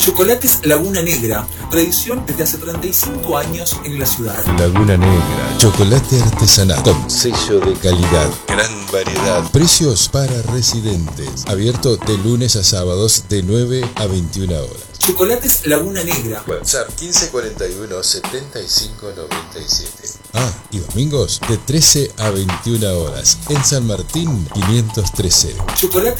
Chocolates Laguna Negra, tradición desde hace 35 años en la ciudad. Laguna Negra, chocolate artesanal con sello de calidad, gran variedad, precios para residentes, abierto de lunes a sábados de 9 a 21 horas. Chocolates Laguna Negra. WhatsApp 1541 75 97. Y domingos de 13 a 21 horas en San Martín 513. Chocolate